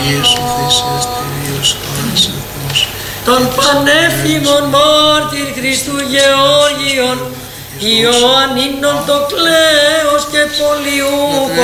Ιησού Χριστός Κύριος άνθρωπος, Τον πανέφημον μάρτυρ Χριστού Γεώργιον, Ιωαννίνον το κλέος και πολιούχο